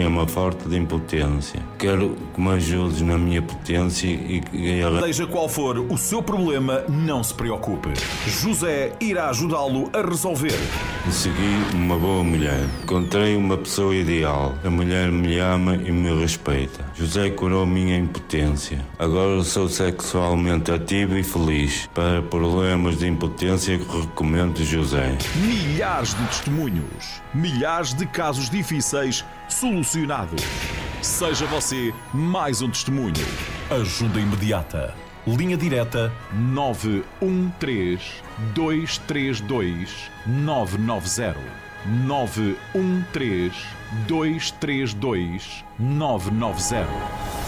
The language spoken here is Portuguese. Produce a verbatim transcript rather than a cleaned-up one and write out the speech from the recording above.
problema forte de impotência. Quero que me ajudes na minha potência e que... Seja qual for o seu problema, não se preocupe. José irá ajudá-lo a resolver. Consegui uma boa mulher. Encontrei uma pessoa ideal. A mulher me ama e me respeita. José curou minha impotência. Agora sou sexualmente ativo e feliz. Para problemas de impotência, recomendo José. Milhares de testemunhos. Milhares de casos difíceis solucionados. Seja você mais um testemunho. Ajuda imediata. Linha direta nove um três, dois três dois, nove nove zero. nove um três, dois três dois, nove nove zero.